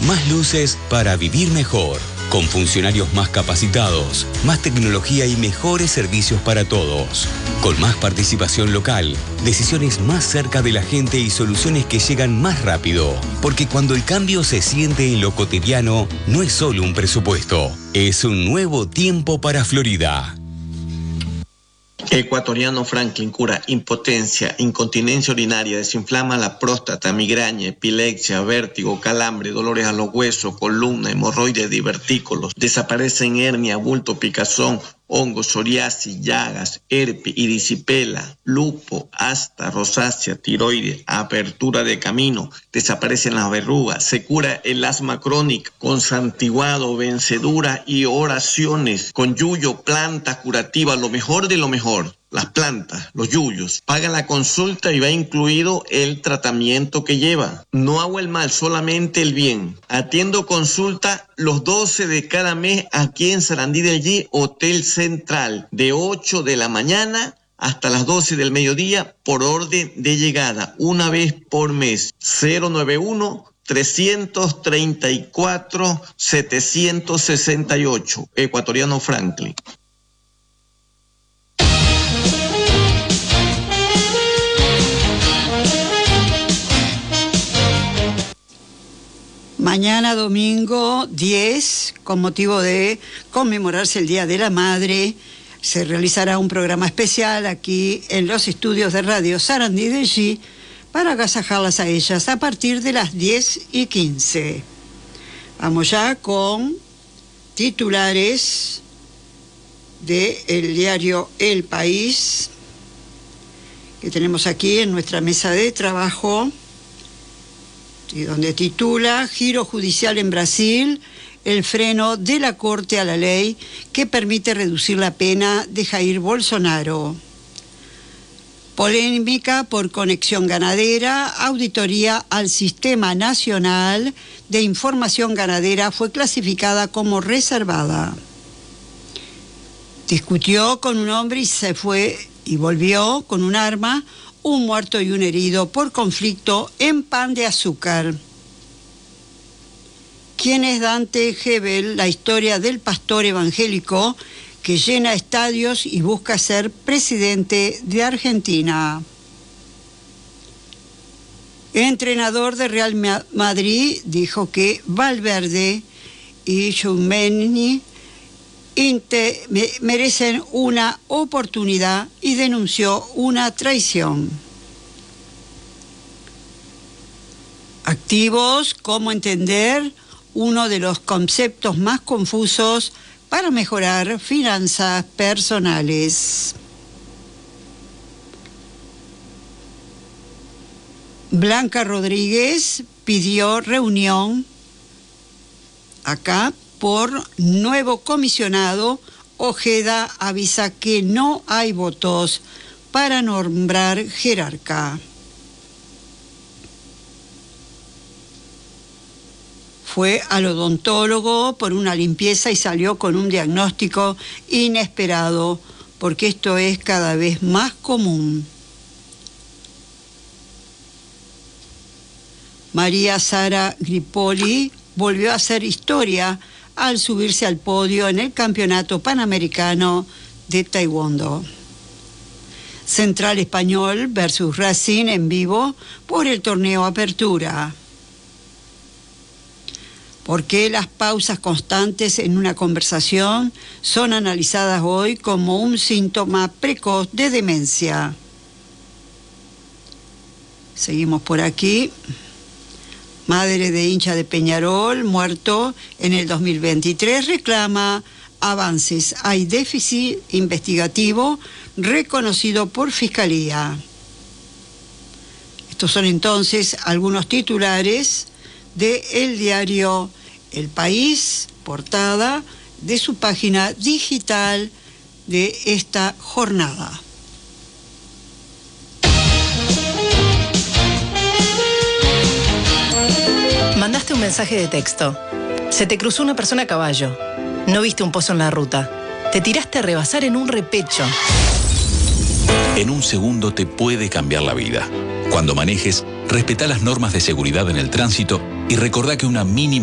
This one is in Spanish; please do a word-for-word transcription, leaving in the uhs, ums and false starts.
Más luces para vivir mejor. Con funcionarios más capacitados, más tecnología y mejores servicios para todos. Con más participación local, decisiones más cerca de la gente y soluciones que llegan más rápido. Porque cuando el cambio se siente en lo cotidiano, no es solo un presupuesto, es un nuevo tiempo para Florida. Ecuatoriano Franklin cura impotencia, incontinencia urinaria, desinflama la próstata, migraña, epilepsia, vértigo, calambre, dolores a los huesos, columna, hemorroides, divertículos, desaparecen hernia, bulto, picazón, hongos, psoriasis, llagas, herpes, erisipela, lupo, asta, rosácea, tiroides, apertura de camino, desaparecen las verrugas, se cura el asma crónico con santiguado, vencedura y oraciones, con yuyo, planta curativa, lo mejor de lo mejor. Las plantas, los yuyos, paga la consulta y va incluido el tratamiento que lleva. No hago el mal, solamente el bien. Atiendo consulta los doce de cada mes aquí en Sarandí del G, Hotel Central, de ocho de la mañana hasta las doce del mediodía por orden de llegada, una vez por mes. cero nueve uno, trescientos treinta y cuatro, setecientos sesenta y ocho, Ecuatoriano Franklin. Mañana domingo diez, con motivo de conmemorarse el Día de la Madre, se realizará un programa especial aquí en los estudios de Radio Sarandí del G para agasajarlas a ellas a partir de las diez y quince. Vamos ya con titulares del diario El País, que tenemos aquí en nuestra mesa de trabajo, y donde titula Giro judicial en Brasil, el freno de la Corte a la ley que permite reducir la pena de Jair Bolsonaro. Polémica por conexión ganadera, auditoría al Sistema Nacional de Información Ganadera fue clasificada como reservada. Discutió con un hombre y se fue y volvió con un arma, un muerto y un herido por conflicto en Pan de Azúcar. ¿Quién es Dante Gebel? La historia del pastor evangélico que llena estadios y busca ser presidente de Argentina. El entrenador de Real Madrid dijo que Valverde y Tchouaméni merecen una oportunidad y denunció una traición. Activos, cómo entender uno de los conceptos más confusos para mejorar finanzas personales. Blanca Rodríguez pidió reunión acá por nuevo comisionado. Ojeda avisa que no hay votos para nombrar jerarca. Fue al odontólogo por una limpieza y salió con un diagnóstico inesperado, porque esto es cada vez más común. María Sara Gripoli volvió a hacer historia al subirse al podio en el Campeonato Panamericano de Taekwondo. Central Español versus Racing en vivo por el torneo Apertura. ¿Por qué las pausas constantes en una conversación son analizadas hoy como un síntoma precoz de demencia? Seguimos por aquí. Madre de hincha de Peñarol, muerto en el dos mil veintitrés, reclama avances. Hay déficit investigativo reconocido por Fiscalía. Estos son entonces algunos titulares del diario El País, portada de su página digital de esta jornada. Mandaste un mensaje de texto. Se te cruzó una persona a caballo. No viste un pozo en la ruta. Te tiraste a rebasar en un repecho. En un segundo te puede cambiar la vida. Cuando manejes, respetá las normas de seguridad en el tránsito y recordá que una mínima